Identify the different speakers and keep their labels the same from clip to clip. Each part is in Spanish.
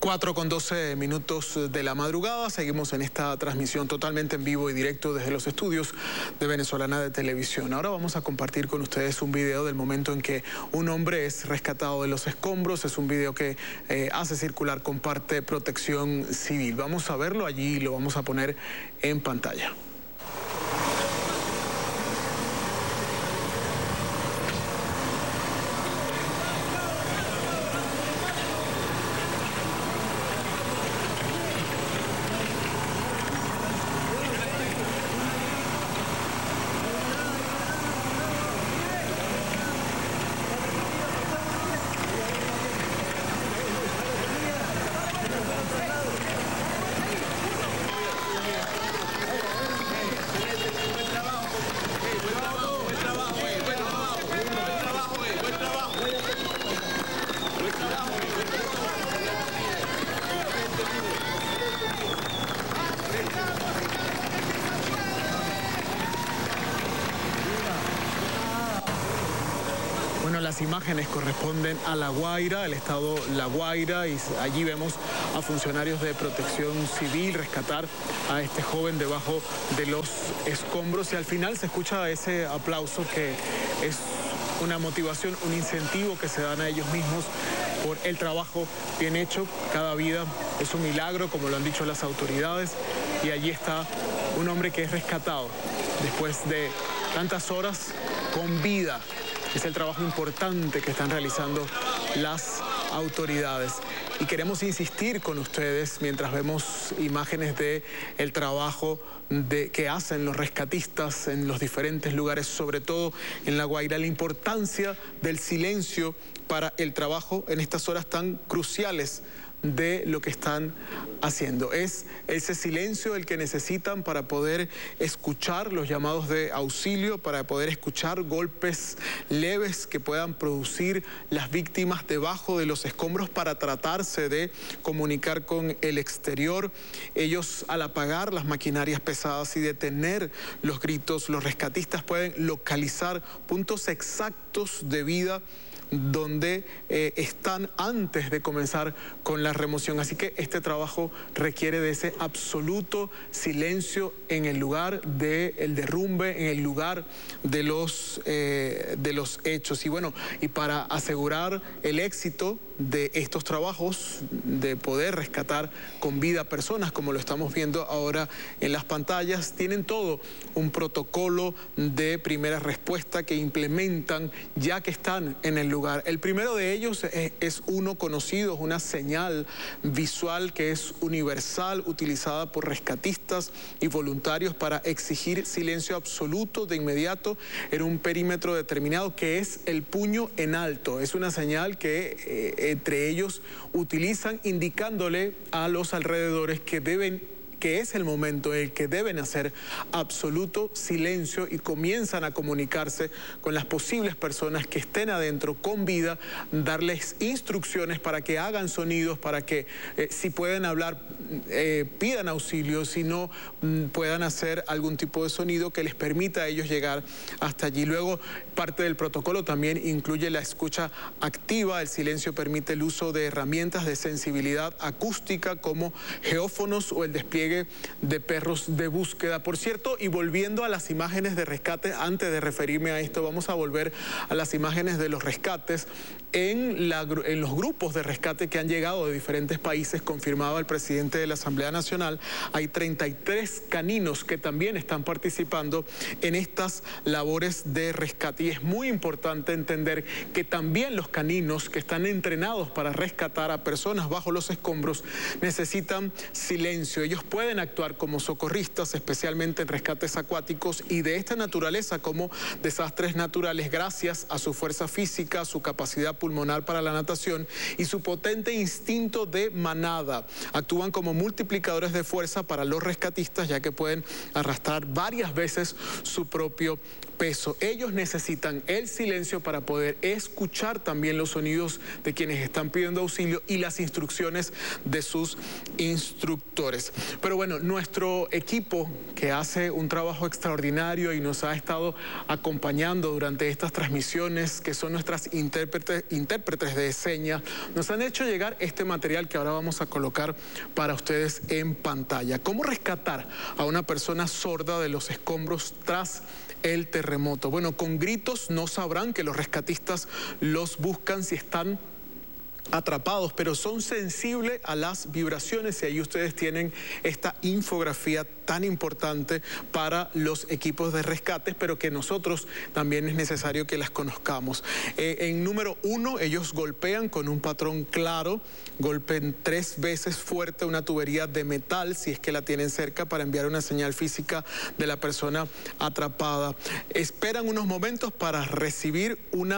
Speaker 1: 4:12 de la madrugada, seguimos en esta transmisión totalmente en vivo y directo desde los estudios de Venezolana de Televisión. Ahora vamos a compartir con ustedes un video del momento en que un hombre es rescatado de los escombros. Es un video que hace circular, comparte Protección Civil. Vamos a verlo allí y lo vamos a poner en pantalla. Bueno, las imágenes corresponden a La Guaira, el estado La Guaira, y allí vemos a funcionarios de Protección Civil rescatar a este joven debajo de los escombros, y al final se escucha ese aplauso que es una motivación, un incentivo que se dan a ellos mismos por el trabajo bien hecho. Cada vida es un milagro, como lo han dicho las autoridades, y allí está un hombre que es rescatado después de tantas horas con vida. Es el trabajo importante que están realizando las autoridades. Y queremos insistir con ustedes, mientras vemos imágenes del trabajo que hacen los rescatistas en los diferentes lugares, sobre todo en La Guaira, la importancia del silencio para el trabajo en estas horas tan cruciales de lo que están haciendo. Es ese silencio el que necesitan para poder escuchar los llamados de auxilio, para poder escuchar golpes leves que puedan producir las víctimas debajo de los escombros, para tratarse de comunicar con el exterior. Ellos, al apagar las maquinarias pesadas y detener los gritos, los rescatistas pueden localizar puntos exactos de vida donde están antes de comenzar con la remoción. Así que este trabajo requiere de ese absoluto silencio en el lugar del derrumbe, en el lugar de los hechos. Y bueno, y para asegurar el éxito de estos trabajos, de poder rescatar con vida personas, como lo estamos viendo ahora en las pantallas, tienen todo un protocolo de primera respuesta que implementan ya que están en el lugar. El primero de ellos es uno conocido, es una señal visual que es universal, utilizada por rescatistas y voluntarios para exigir silencio absoluto de inmediato en un perímetro determinado, que es el puño en alto. Es una señal que entre ellos utilizan, indicándole a los alrededores que es el momento en el que deben hacer absoluto silencio, y comienzan a comunicarse con las posibles personas que estén adentro con vida, darles instrucciones para que hagan sonidos, para que si pueden hablar, pidan auxilio, si no, puedan hacer algún tipo de sonido que les permita a ellos llegar hasta allí. Luego, parte del protocolo también incluye la escucha activa. El silencio permite el uso de herramientas de sensibilidad acústica como geófonos o el despliegue de perros de búsqueda. Por cierto, y volviendo a las imágenes de rescate, antes de referirme a esto, vamos a volver a las imágenes de los rescates en los grupos de rescate que han llegado de diferentes países. Confirmaba el presidente de la Asamblea Nacional, hay 33 caninos que también están participando en estas labores de rescate. Y es muy importante entender que también los caninos que están entrenados para rescatar a personas bajo los escombros necesitan silencio. Ellos pueden actuar como socorristas, especialmente en rescates acuáticos y de esta naturaleza, como desastres naturales, gracias a su fuerza física, su capacidad pulmonar para la natación y su potente instinto de manada. Actúan como multiplicadores de fuerza para los rescatistas, ya que pueden arrastrar varias veces su propio peso. Ellos necesitan el silencio para poder escuchar también los sonidos de quienes están pidiendo auxilio y las instrucciones de sus instructores. Pero bueno, nuestro equipo que hace un trabajo extraordinario y nos ha estado acompañando durante estas transmisiones, que son nuestras intérpretes de señas, nos han hecho llegar este material que ahora vamos a colocar para ustedes en pantalla. ¿Cómo rescatar a una persona sorda de los escombros tras el terremoto? Bueno, con gritos no sabrán que los rescatistas los buscan si están atrapados, pero son sensibles a las vibraciones y ahí ustedes tienen esta infografía tan importante para los equipos de rescates, pero que nosotros también es necesario que las conozcamos. En número 1, ellos golpean con un patrón claro, golpeen 3 veces fuerte una tubería de metal, si es que la tienen cerca, para enviar una señal física de la persona atrapada. Esperan unos momentos para recibir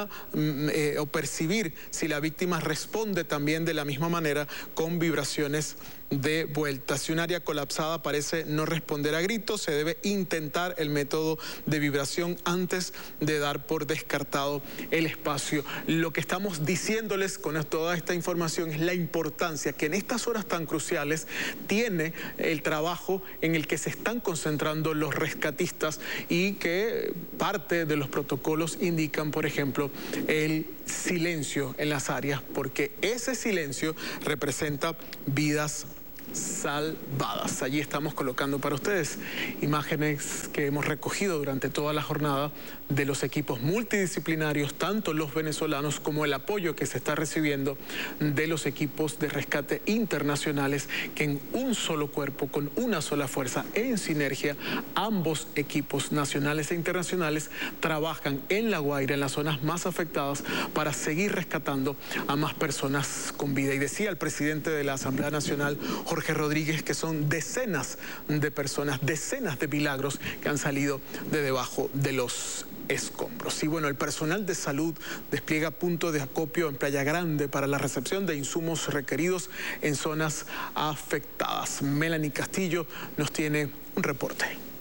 Speaker 1: o percibir si la víctima responde también de la misma manera con vibraciones de vuelta. Si un área colapsada parece no responder a gritos, se debe intentar el método de vibración antes de dar por descartado el espacio. Lo que estamos diciéndoles con toda esta información es la importancia que en estas horas tan cruciales tiene el trabajo en el que se están concentrando los rescatistas y que parte de los protocolos indican, por ejemplo, el silencio en las áreas, porque ese silencio representa vidas salvadas. Allí estamos colocando para ustedes imágenes que hemos recogido durante toda la jornada de los equipos multidisciplinarios, tanto los venezolanos como el apoyo que se está recibiendo de los equipos de rescate internacionales, que en un solo cuerpo, con una sola fuerza, en sinergia, ambos equipos nacionales e internacionales trabajan en La Guaira, en las zonas más afectadas, para seguir rescatando a más personas con vida. Y decía el presidente de la Asamblea Nacional, Jorge Rodríguez, que son decenas de personas, decenas de milagros que han salido de debajo de los escombros. Y bueno, el personal de salud despliega puntos de acopio en Playa Grande para la recepción de insumos requeridos en zonas afectadas. Melanie Castillo nos tiene un reporte.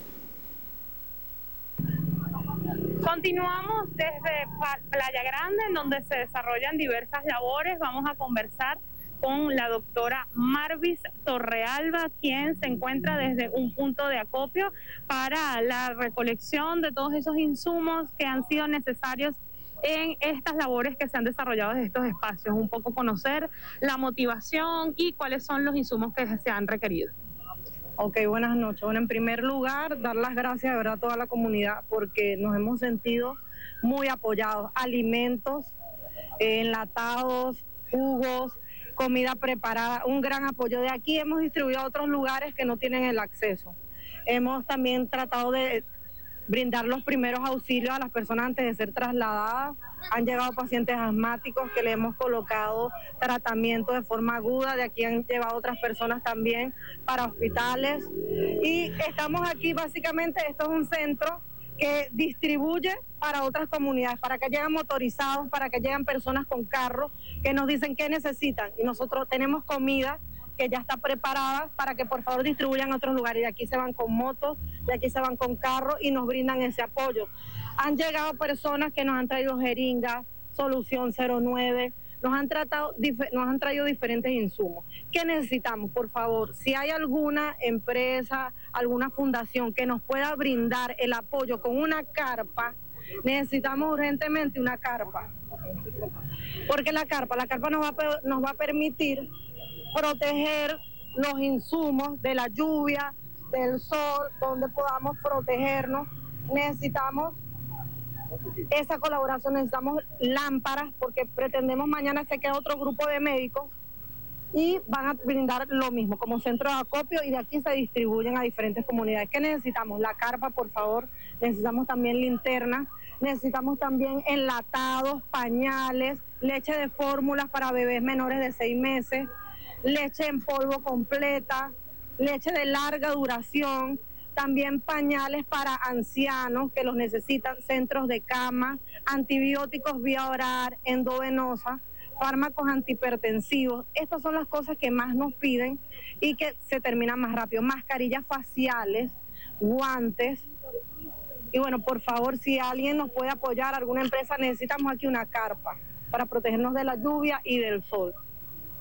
Speaker 2: Continuamos desde Playa Grande, en donde se desarrollan diversas labores. Vamos a conversar con la doctora Marvis Torrealba, quien se encuentra desde un punto de acopio para la recolección de todos esos insumos que han sido necesarios en estas labores que se han desarrollado desde estos espacios. Un poco conocer la motivación y cuáles son los insumos que se han requerido.
Speaker 3: Ok, buenas noches. Bueno, en primer lugar, dar las gracias de verdad a toda la comunidad, porque nos hemos sentido muy apoyados. Alimentos, enlatados, jugos, comida preparada, un gran apoyo. De aquí hemos distribuido a otros lugares que no tienen el acceso. Hemos también tratado de brindar los primeros auxilios a las personas antes de ser trasladadas. Han llegado pacientes asmáticos que le hemos colocado tratamiento de forma aguda. De aquí han llevado otras personas también para hospitales. Y estamos aquí básicamente, esto es un centro que distribuye para otras comunidades, para que lleguen motorizados, para que lleguen personas con carros que nos dicen qué necesitan. Y nosotros tenemos comida que ya está preparada para que por favor distribuyan a otros lugares. Y de aquí se van con motos, de aquí se van con carros y nos brindan ese apoyo. Han llegado personas que nos han traído jeringas, Solución 09, nos han traído diferentes insumos. ¿Qué necesitamos? Por favor, si hay alguna empresa, alguna fundación que nos pueda brindar el apoyo con una carpa, necesitamos urgentemente una carpa. Porque la carpa nos va a permitir proteger los insumos de la lluvia, del sol, donde podamos protegernos. Necesitamos esa colaboración, necesitamos lámparas, porque pretendemos mañana se queda otro grupo de médicos y van a brindar lo mismo como centro de acopio, y de aquí se distribuyen a diferentes comunidades. ¿Qué necesitamos? La carpa, por favor. Necesitamos también linternas, necesitamos también enlatados, pañales, leche de fórmulas para bebés menores de 6 meses, leche en polvo completa, leche de larga duración, también pañales para ancianos que los necesitan, centros de cama, antibióticos vía oral, endovenosa, fármacos antihipertensivos. Estas son las cosas que más nos piden y que se terminan más rápido. Mascarillas faciales, guantes. Y bueno, por favor, si alguien nos puede apoyar, alguna empresa, necesitamos aquí una carpa para protegernos de la lluvia y del sol.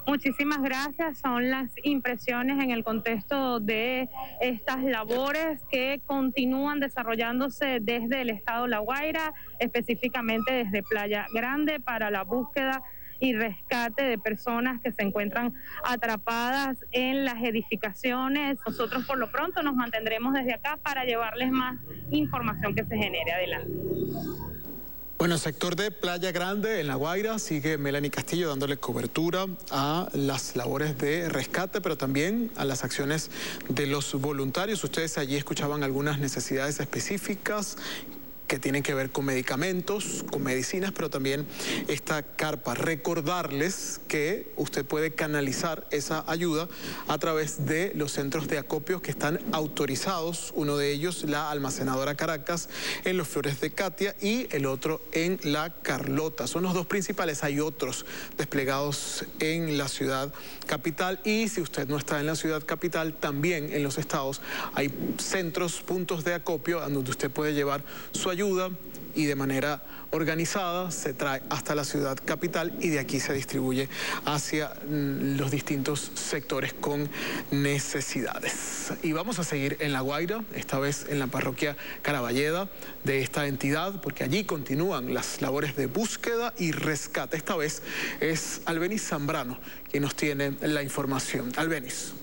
Speaker 2: Muchísimas gracias. Son las impresiones en el contexto de estas labores que continúan desarrollándose desde el estado La Guaira, específicamente desde Playa Grande, para la búsqueda y rescate de personas que se encuentran atrapadas en las edificaciones. Nosotros por lo pronto nos mantendremos desde acá para llevarles más información que se genere. Adelante.
Speaker 1: Bueno, el sector de Playa Grande, en La Guaira, sigue Melanie Castillo dándole cobertura a las labores de rescate, pero también a las acciones de los voluntarios. Ustedes allí escuchaban algunas necesidades específicas que tienen que ver con medicamentos, con medicinas, pero también esta carpa. Recordarles que usted puede canalizar esa ayuda a través de los centros de acopio que están autorizados, uno de ellos la Almacenadora Caracas en Los Flores de Catia y el otro en La Carlota. Son los dos principales, hay otros desplegados en la ciudad capital y si usted no está en la ciudad capital, también en los estados hay centros, puntos de acopio donde usted puede llevar su ayuda y de manera organizada se trae hasta la ciudad capital y de aquí se distribuye hacia los distintos sectores con necesidades. Y vamos a seguir en La Guaira, esta vez en la parroquia Caraballeda de esta entidad, porque allí continúan las labores de búsqueda y rescate. Esta vez es Albenis Zambrano quien nos tiene la información. Albenis.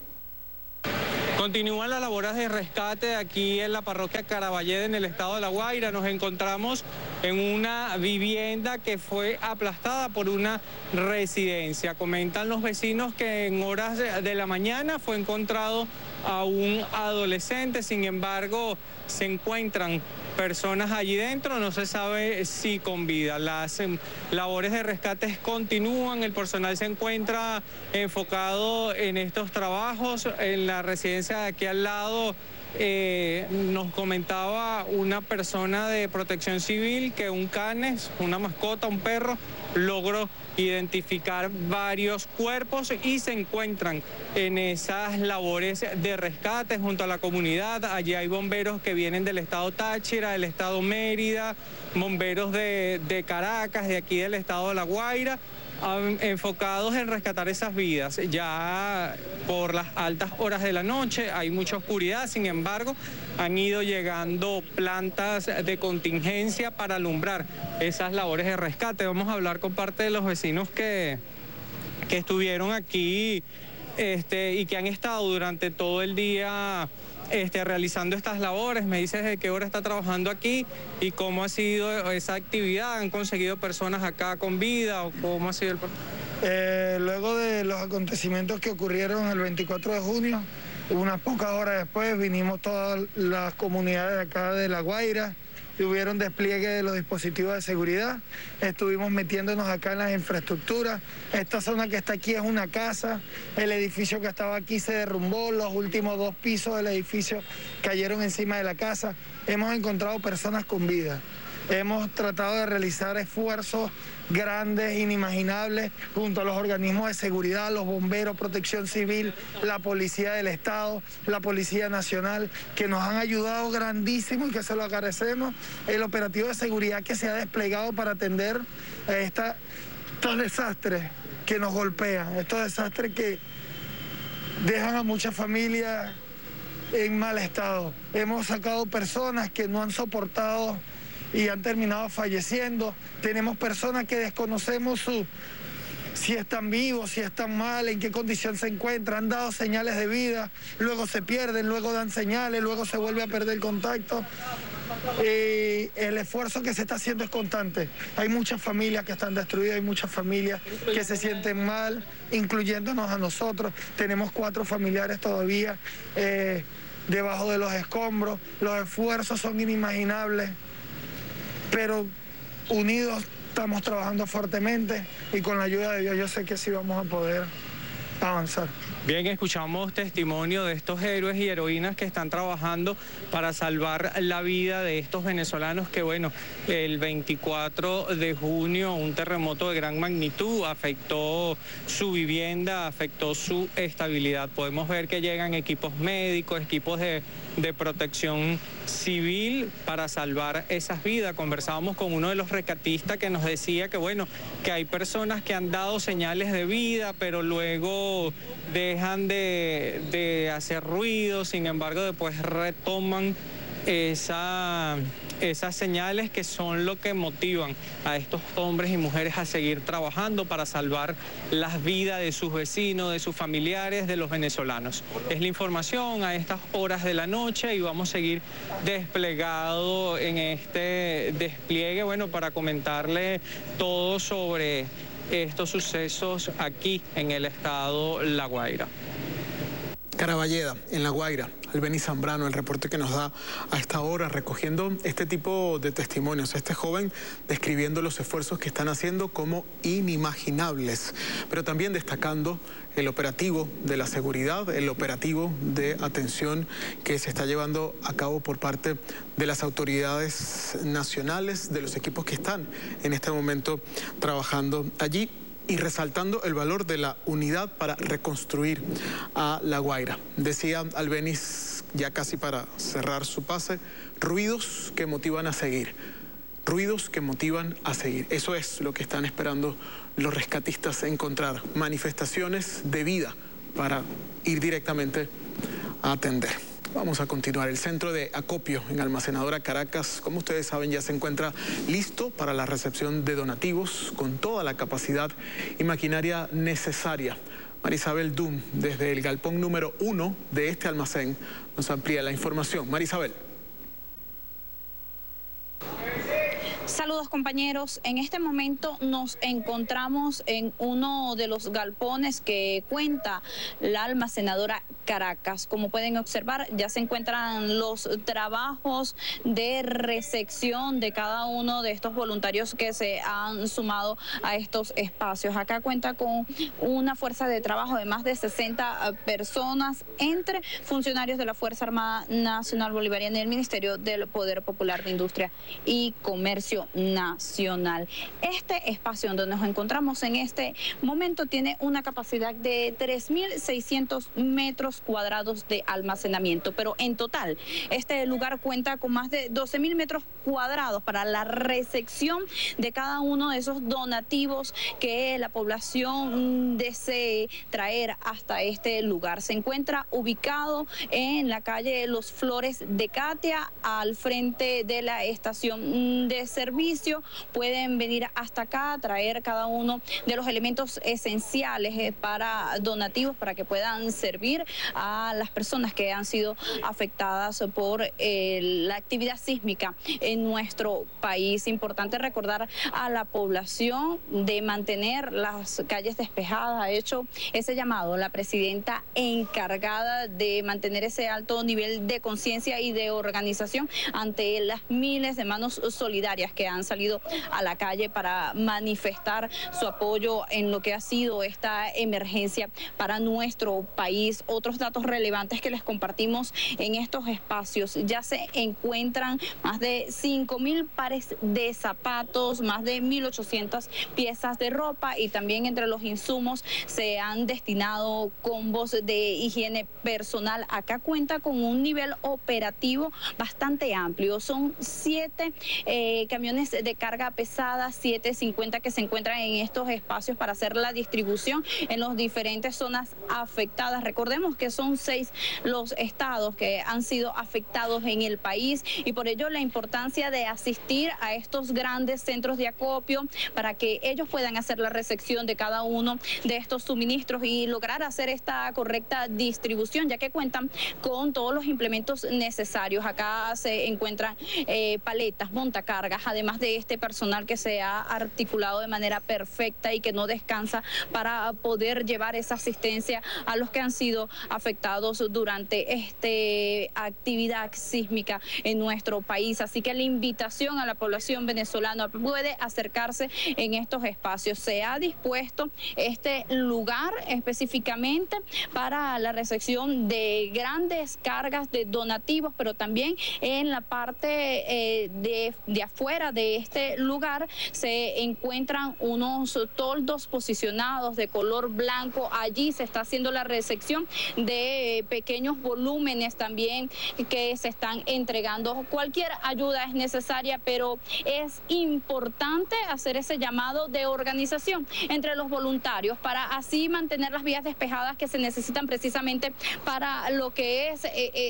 Speaker 4: Continúan las labores de rescate aquí en la parroquia Caraballeda en el estado de La Guaira. Nos encontramos en una vivienda que fue aplastada por una residencia. Comentan los vecinos que en horas de la mañana fue encontrado a un adolescente, sin embargo se encuentran personas allí dentro, no se sabe si con vida. Las labores de rescate continúan, el personal se encuentra enfocado en estos trabajos. En la residencia de aquí al lado nos comentaba una persona de Protección Civil que un canes, una mascota, un perro, logró identificar varios cuerpos y se encuentran en esas labores de rescate junto a la comunidad. Allí hay bomberos que vienen del estado Táchira, del estado Mérida, bomberos de Caracas, de aquí del estado de La Guaira, enfocados en rescatar esas vidas. Ya por las altas horas de la noche hay mucha oscuridad, sin embargo han ido llegando plantas de contingencia para alumbrar esas labores de rescate. Vamos a hablar con parte de los vecinos que estuvieron aquí y que han estado durante todo el día realizando estas labores. Me dices de qué hora está trabajando aquí y cómo ha sido esa actividad. ¿Han conseguido personas acá con vida o cómo ha sido el
Speaker 5: luego de los acontecimientos que ocurrieron el 24 de junio, unas pocas horas después vinimos todas las comunidades de acá de La Guaira y hubieron despliegue de los dispositivos de seguridad. Estuvimos metiéndonos acá en las infraestructuras. Esta zona que está aquí es una casa. El edificio que estaba aquí se derrumbó. Los últimos 2 pisos del edificio cayeron encima de la casa. Hemos encontrado personas con vida. Hemos tratado de realizar esfuerzos grandes, inimaginables, junto a los organismos de seguridad, los bomberos, Protección Civil, la Policía del Estado, la Policía Nacional, que nos han ayudado grandísimo y que se lo agradecemos. El operativo de seguridad que se ha desplegado para atender estos desastres que nos golpean, estos desastres que dejan a muchas familias en mal estado. Hemos sacado personas que no han soportado y han terminado falleciendo. Tenemos personas que desconocemos si están vivos, si están mal, en qué condición se encuentran. Han dado señales de vida, luego se pierden, luego dan señales, luego se vuelve a perder el contacto. El esfuerzo que se está haciendo es constante. Hay muchas familias que están destruidas, hay muchas familias que se sienten mal, incluyéndonos a nosotros. Tenemos 4 familiares todavía debajo de los escombros. Los esfuerzos son inimaginables, pero unidos estamos trabajando fuertemente y con la ayuda de Dios yo sé que sí vamos a poder avanzar.
Speaker 4: Bien, escuchamos testimonio de estos héroes y heroínas que están trabajando para salvar la vida de estos venezolanos que, bueno, el 24 de junio un terremoto de gran magnitud afectó su vivienda, afectó su estabilidad. Podemos ver que llegan equipos médicos, equipos de protección civil para salvar esas vidas. Conversábamos con uno de los rescatistas que nos decía que, bueno, que hay personas que han dado señales de vida, pero luego dejan de hacer ruido, sin embargo después retoman esas señales que son lo que motivan a estos hombres y mujeres a seguir trabajando para salvar las vidas de sus vecinos, de sus familiares, de los venezolanos. Es la información a estas horas de la noche y vamos a seguir desplegado en este despliegue, bueno, para comentarle todo sobre estos sucesos aquí en el estado La Guaira.
Speaker 1: Caraballeda, en La Guaira, Albeniz Zambrano, el reporte que nos da a esta hora, recogiendo este tipo de testimonios, este joven describiendo los esfuerzos que están haciendo como inimaginables, pero también destacando el operativo de la seguridad, el operativo de atención que se está llevando a cabo por parte de las autoridades nacionales, de los equipos que están en este momento trabajando allí, y resaltando el valor de la unidad para reconstruir a La Guaira. Decía Albeniz, ya casi para cerrar su pase, ruidos que motivan a seguir. Ruidos que motivan a seguir. Eso es lo que están esperando los rescatistas encontrar. Manifestaciones de vida para ir directamente a atender. Vamos a continuar. El centro de acopio en Almacenadora Caracas, como ustedes saben, ya se encuentra listo para la recepción de donativos con toda la capacidad y maquinaria necesaria. Marisabel Dum, desde el galpón número 1 de este almacén, nos amplía la información. Marisabel.
Speaker 6: Saludos, compañeros. En este momento nos encontramos en uno de los galpones que cuenta la Almacenadora Caracas. Como pueden observar, ya se encuentran los trabajos de recepción de cada uno de estos voluntarios que se han sumado a estos espacios. Acá cuenta con una fuerza de trabajo de más de 60 personas, entre funcionarios de la Fuerza Armada Nacional Bolivariana y el Ministerio del Poder Popular de Industria y Comercio Nacional. Este espacio donde nos encontramos en este momento tiene una capacidad de 3.600 metros cuadrados de almacenamiento, pero en total este lugar cuenta con más de 12.000 metros cuadrados para la recepción de cada uno de esos donativos que la población desee traer hasta este lugar. Se encuentra ubicado en la calle Los Flores de Catia, al frente de la estación de servicio. Pueden venir hasta acá a traer cada uno de los elementos esenciales para donativos, para que puedan servir a las personas que han sido afectadas por la actividad sísmica en nuestro país. Importante recordar a la población de mantener las calles despejadas. Ha hecho ese llamado la presidenta encargada de mantener ese alto nivel de conciencia y de organización ante las miles de manos solidarias que han salido a la calle para manifestar su apoyo en lo que ha sido esta emergencia para nuestro país. Otros datos relevantes que les compartimos en estos espacios: ya se encuentran más de 5.000 pares de zapatos, más de 1.800 piezas de ropa, y también entre los insumos se han destinado combos de higiene personal. Acá cuenta con un nivel operativo bastante amplio. Son 7 camiones de carga pesada, 750 que se encuentran en estos espacios para hacer la distribución en las diferentes zonas afectadas. Recordemos que son 6 los estados que han sido afectados en el país, y por ello la importancia de asistir a estos grandes centros de acopio para que ellos puedan hacer la recepción de cada uno de estos suministros y lograr hacer esta correcta distribución, ya que cuentan con todos los implementos necesarios. Acá se encuentran paletas, montacargas, además de este personal que se ha articulado de manera perfecta y que no descansa para poder llevar esa asistencia a los que han sido afectados durante esta actividad sísmica en nuestro país. Así que la invitación a la población venezolana puede acercarse en estos espacios. Se ha dispuesto este lugar específicamente para la recepción de grandes cargas de donativos, pero también en la parte de afuera de este lugar se encuentran unos toldos posicionados de color blanco. Allí se está haciendo la recepción de pequeños volúmenes también que se están entregando. Cualquier ayuda es necesaria, pero es importante hacer ese llamado de organización entre los voluntarios para así mantener las vías despejadas que se necesitan precisamente para lo que es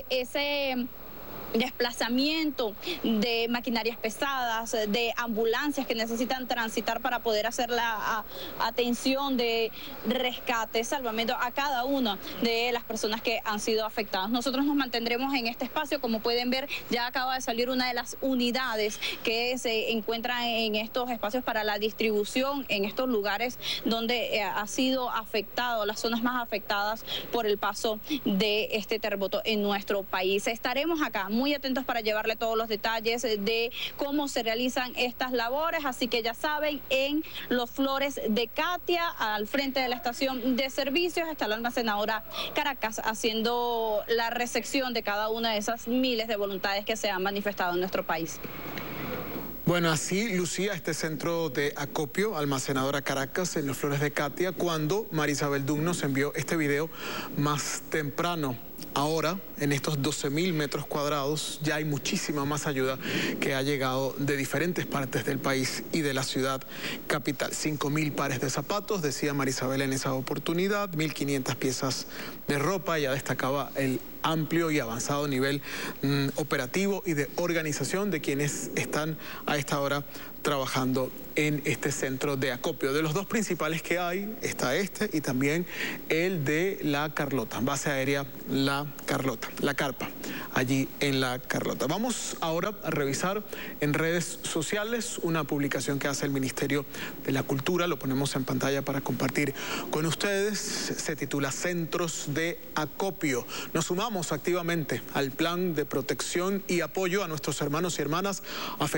Speaker 6: ese desplazamiento de maquinarias pesadas, de ambulancias que necesitan transitar para poder hacer la atención de rescate, salvamento a cada una de las personas que han sido afectadas. Nosotros nos mantendremos en este espacio. Como pueden ver, ya acaba de salir una de las unidades que se encuentran en estos espacios para la distribución en estos lugares donde ha sido afectado, las zonas más afectadas por el paso de este terremoto en nuestro país. Estaremos acá muy atentos para llevarle todos los detalles de cómo se realizan estas labores, así que ya saben, en Los Flores de Catia, al frente de la estación de servicios, está la almacenadora Caracas haciendo la recepción de cada una de esas miles de voluntades que se han manifestado en nuestro país.
Speaker 1: Bueno, así lucía este centro de acopio, almacenadora Caracas, en Los Flores de Catia, cuando Marisabel Dunn nos envió este video más temprano. Ahora, en estos 12.000 metros cuadrados, ya hay muchísima más ayuda que ha llegado de diferentes partes del país y de la ciudad capital. 5.000 pares de zapatos, decía Marisabel en esa oportunidad, 1.500 piezas de ropa. Ella destacaba el amplio y avanzado nivel operativo y de organización de quienes están a esta hora trabajando en este centro de acopio. De los dos principales que hay, está este y también el de La Carlota, base aérea La Carlota, La Carpa, allí en La Carlota. Vamos ahora a revisar en redes sociales una publicación que hace el Ministerio de la Cultura, lo ponemos en pantalla para compartir con ustedes, se titula Centros de Acopio. Nos sumamos activamente al plan de protección y apoyo a nuestros hermanos y hermanas afectados